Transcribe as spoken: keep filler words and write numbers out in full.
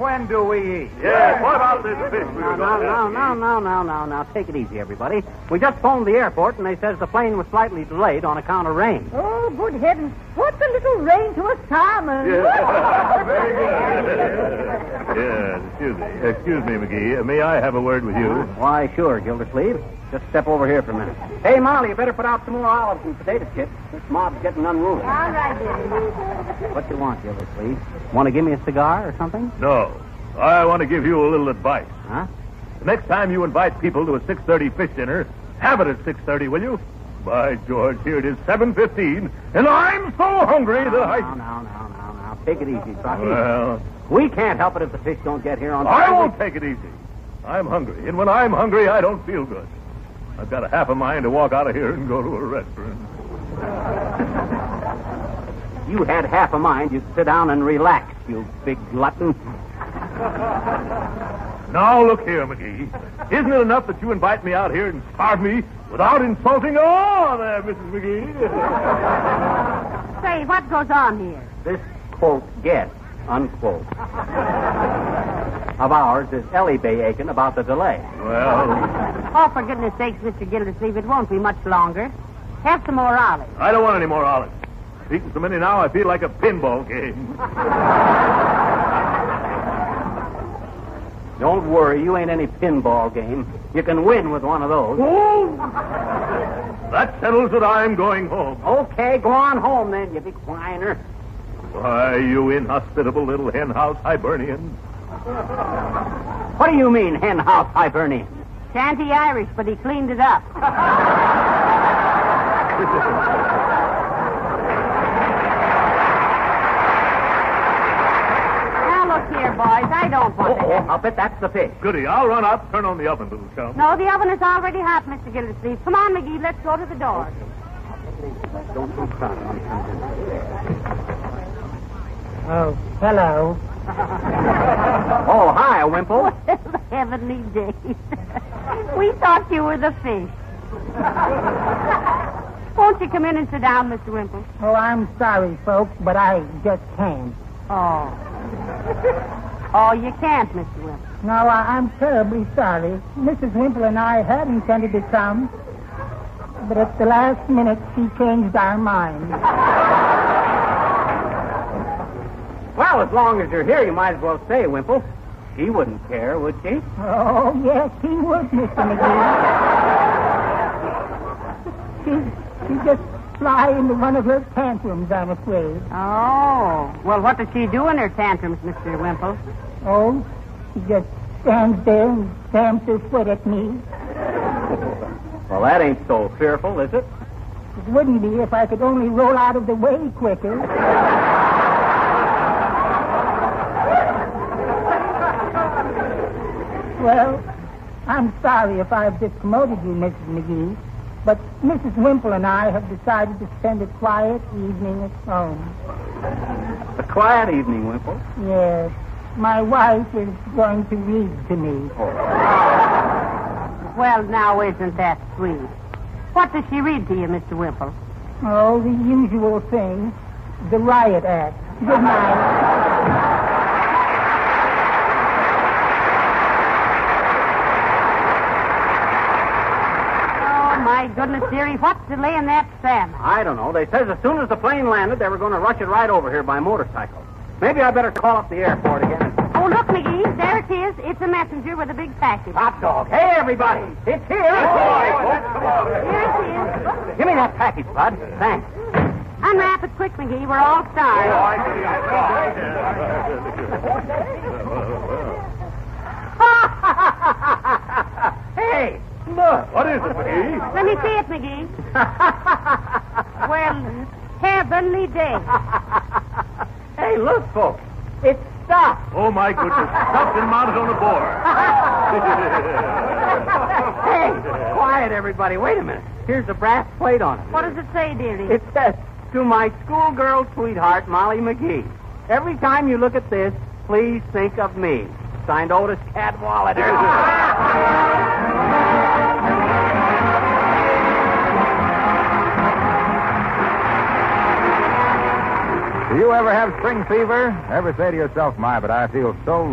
when do we eat? Yes, what about this fish? we Now, were now, going now, to now, eat? now, now, now, now, take it easy, everybody. We just phoned the airport, and they says the plane was slightly delayed on account of rain. Oh, good heavens. What's a little rain to a salmon? Yeah. Very good. Yes, excuse me. Excuse me, McGee. Uh, may I have a word with you? Why, sure, Gildersleeve. Just step over here for a minute. Hey, Molly, you better put out some more olives and potato chips. This mob's getting unruly. All right, dear. What you want, Gildersleeve? Want to give me a cigar or something? No. I want to give you a little advice. Huh? The next time you invite people to a six thirty fish dinner, have it at six thirty, will you? By George, here it is seven fifteen, and I'm so hungry that I... Now, now, now, now, now. Take it easy, Crocky. Well, We can't help it if the fish don't get here on I time. won't take it easy. I'm hungry, and when I'm hungry, I don't feel good. I've got a half a mind to walk out of here and go to a restaurant. You had half a mind, you'd sit down and relax, you big glutton. Now, look here, McGee. Isn't it enough that you invite me out here and starve me without insulting... Oh, there, Missus McGee. Say, what goes on here? This, quote, guest, unquote, of ours is Ellie Bay Aiken about the delay. Well, Oh, for goodness sakes, Mister Gildersleeve, it won't be much longer. Have some more olives. I don't want any more olives. Eating so many now, I feel like a pinball game. Don't worry, you ain't any pinball game. You can win with one of those. Oh! That settles it. I'm going home. Okay, go on home then, you big whiner. Why, you inhospitable little henhouse Hibernian. What do you mean, hen house Hibernian? Shanty Irish, but he cleaned it up. Now, look here, boys. I don't want to Oh, have... I'll bet that's the fish. Goody, I'll run up, turn on the oven, little chum. No, the oven is already hot, Mister Gildersleeve. Come on, McGee, let's go to the door. Don't you stop. Oh, hello. Oh, hi, Wimple. Heavenly days. We thought you were the fish. Won't you come in and sit down, Mister Wimple? Oh, I'm sorry, folks, but I just can't. Oh. Oh, you can't, Mister Wimple. No, I, I'm terribly sorry. Missus Wimple and I had intended to come, but at the last minute she changed our mind. Well, as long as you're here, you might as well stay, Wimple. She wouldn't care, would she? Oh, yes, he would, Mister McGee. She, she just fly into one of her tantrums, I'm afraid. Oh. Well, what does she do in her tantrums, Mister Wimple? Oh, she just stands there and stamps her foot at me. Well, that ain't so fearful, is it? It wouldn't be if I could only roll out of the way quicker. Well, I'm sorry if I've discommoded you, Missus McGee, but Missus Wimple and I have decided to spend a quiet evening at home. A quiet evening, Wimple. Yes, my wife is going to read to me. Well, now, isn't that sweet? What does she read to you, Mister Wimple? Oh, the usual thing, the riot act. Good night. My goodness, dearie, what's delaying that salmon? I don't know. They says as soon as the plane landed, they were going to rush it right over here by motorcycle. Maybe I better call up the airport again. Oh, look, McGee, there it is. It's a messenger with a big package. Hot dog. Hey, everybody. It's here. Here it is. Give me that package, Bud. Thanks. Unwrap it quick, McGee. We're all starved. Hey, look. What is it, McGee? Let me see it, McGee. Well, heavenly day. Hey, look, folks. It's stuff. Oh, my goodness. Stuffed and mounted on a board. Hey, quiet, everybody. Wait a minute. Here's a brass plate on it. What does it say, dearie? It says, to my schoolgirl sweetheart, Molly McGee. Every time you look at this, please think of me. Signed Otis Cadwallader. Do you ever have spring fever? Ever say to yourself, my, but I feel so